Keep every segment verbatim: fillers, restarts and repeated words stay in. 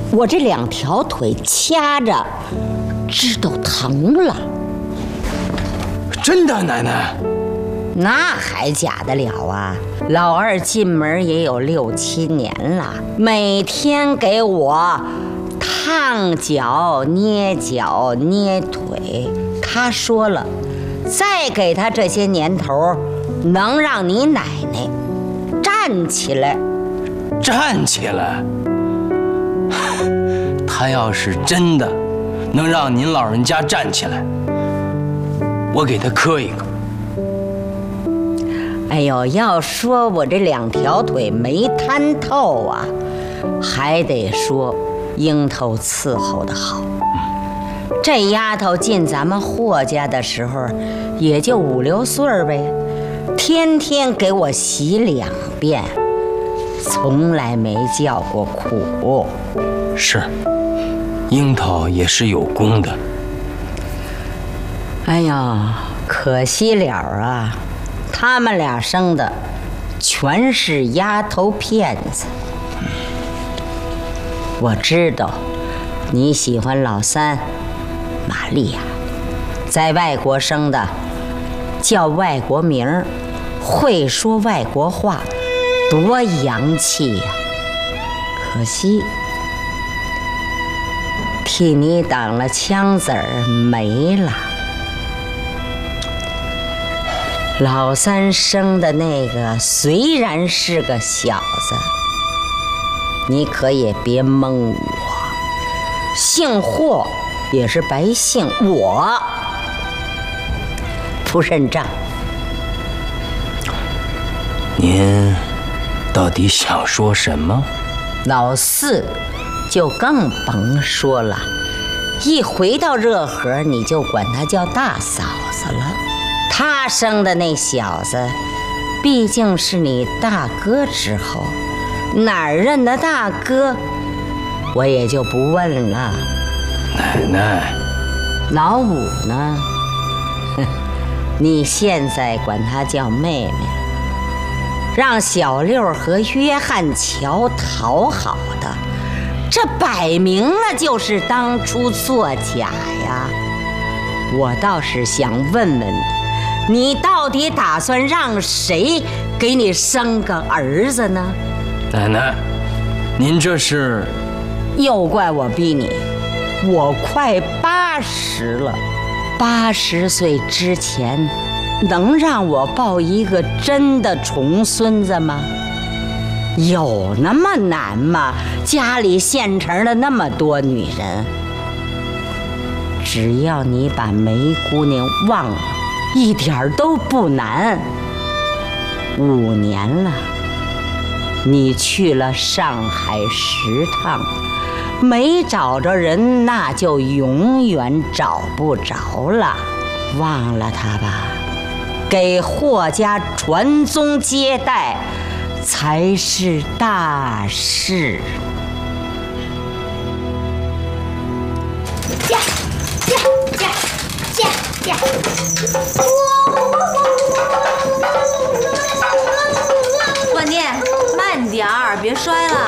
我这两条腿掐着，直都疼了。 真的，奶奶？ 那还假得了啊！老二进门也有六七年了，每天给我烫脚、捏脚、捏腿。他说了，再给他这些年头，能让你奶奶站起来。 站起来？他要是真的能让您老人家站起来，我给他磕一个。 哎呦，要说我这两条腿没摊透啊，还得说樱头伺候的好。这丫头进咱们霍家的时候，也就五六岁呗，天天给我洗两遍，从来没叫过苦。 是，樱桃也是有功的。 哎呀，可惜了啊！他们俩生的全是丫头片子。我知道你喜欢老三玛利亚，在外国生的，叫外国名儿，会说外国话，多洋气呀！可惜替你挡了枪子儿没了。老三生的那个虽然是个小子，你可也别蒙我，姓霍也是白姓，我不认账。 您到底想说什么？ 老四就更甭说了，一回到热河你就管他叫大嫂子了。他生的那小子，毕竟是你大哥之后，哪儿认得大哥，我也就不问了。 奶奶， 老五呢？哼，你现在管他叫妹妹，让小六和约翰乔讨好的，这摆明了就是当初作假呀！我倒是想问问你。你到底打算让谁给你生个儿子呢？ 奶奶，您这是…… 又怪我逼你！我快八十了，八十岁之前，能让我抱一个真的重孙子吗？有那么难吗？家里现成的那么多女人，只要你把梅姑娘忘了，一点都不难。五年了，你去了上海十趟，没找着人，那就永远找不着了。忘了他吧，给霍家传宗接代才是大事。 驾驾驾驾驾！ 万念，慢点儿，别摔了。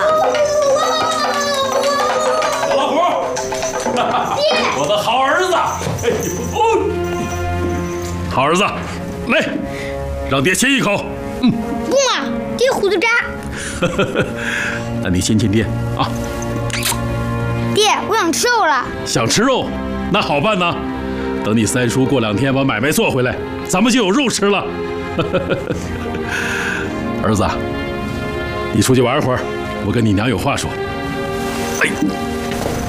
小老虎，我的好儿子，哎呦，好儿子，来，让爹亲一口。嗯， 不嘛，爹胡子渣。 那你亲亲爹啊。 爹，我想吃肉了。 想吃肉，那好办呐。等你三叔过两天把买卖做回来，咱们就有肉吃了。儿子，你出去玩一会儿，我跟你娘有话说。哎。